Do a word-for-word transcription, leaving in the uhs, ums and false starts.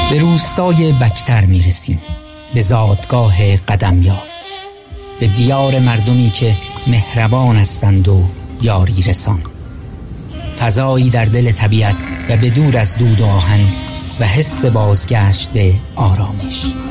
به روستای بکتر می رسیم، به زادگاه قدمیار، به دیار مردمی که مهربان هستند و یاری رسان. فضایی در دل طبیعت و به دور از دود و آهن و حس بازگشت به آرامش.